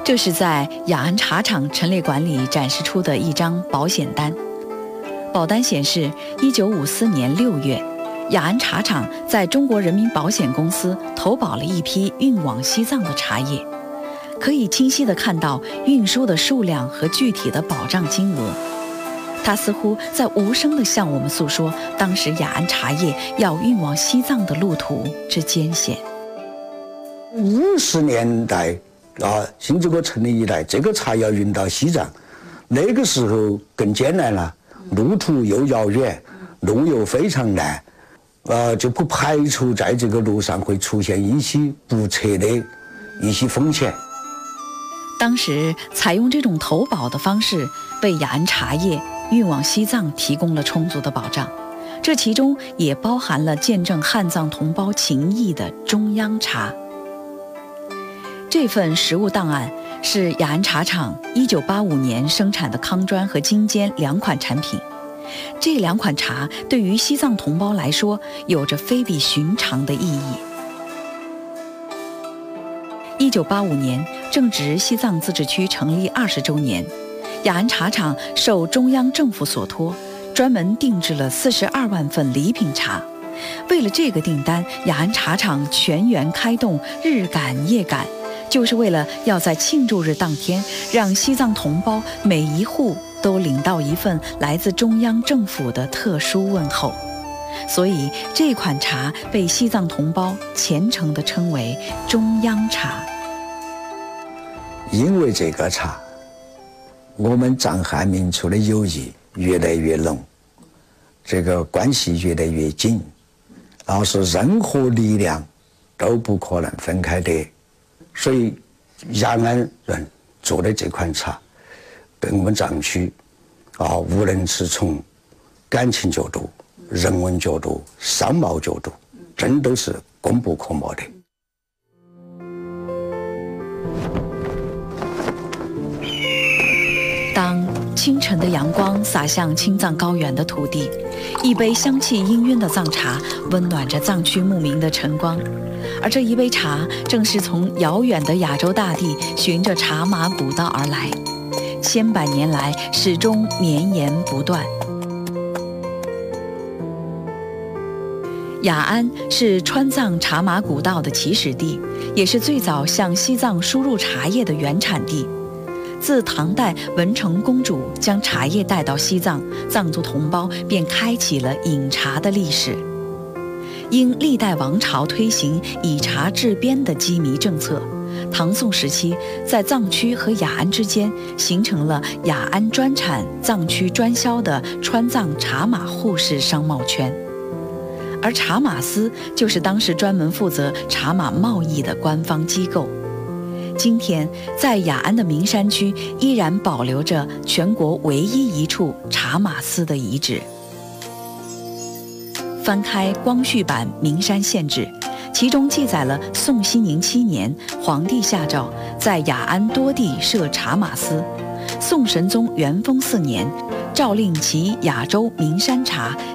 这是在雅安茶厂陈列馆里展示出的一张保险单。保单显示，1954年6月，雅安茶厂在中国人民保险公司投保了一批运往西藏的茶叶，可以清晰地看到运输的数量和具体的保障金额。它似乎在无声地向我们诉说当时雅安茶叶要运往西藏的路途之艰险。 50年代新中国成立以来，这个茶要运到西藏，那个时候更艰难了，路途又遥远，路又非常难，就不排除在这个路上会出现一些不测的一些风险。 当时采用这种投保的方式，为雅安茶叶运往西藏提供了充足的保障，这其中也包含了见证汉藏同胞情谊的中央茶。这份实物档案是雅安茶厂1985年生产的康砖和金坚2款产品。这2款茶对于西藏同胞来说有着非比寻常的意义。1985年正值西藏自治区成立20周年，雅安茶厂受中央政府所托，专门定制了42万份礼品茶。为了这个订单，雅安茶厂全员开动，日赶夜赶，就是为了要在庆祝日当天，让西藏同胞每一户都领到一份来自中央政府的特殊问候。所以这款茶被西藏同胞虔诚地称为中央茶。 因为这个茶，我们藏汉民族的友谊越来越浓，这个关系越来越紧，然后是任何力量都不可能分开的。所以雅安人做的这款茶，跟我们藏区无论是从感情角度、人文角度、商贸角度，真都是功不可没的。 当清晨的阳光洒向青藏高原的土地，一杯香气氤氲的藏茶温暖着藏区牧民的晨光，而这一杯茶正是从遥远的亚洲大地循着茶马古道而来，千百年来始终绵延不断。雅安是川藏茶马古道的起始地，也是最早向西藏输入茶叶的原产地。自唐代文成公主将茶叶带到西藏，藏族同胞便开启了饮茶的历史。因历代王朝推行以茶治边的羁縻政策，唐宋时期在藏区和雅安之间形成了雅安专产、藏区专销的川藏茶马互市商贸圈。而茶马司就是当时专门负责茶马贸易的官方机构。今天，在雅安的名山区依然保留着全国唯一一处茶马司的遗址。翻开光绪版《名山县志》，其中记载了宋熙宁7年，皇帝下诏在雅安多地设茶马司；宋神宗元丰4年，诏令其雅州名山茶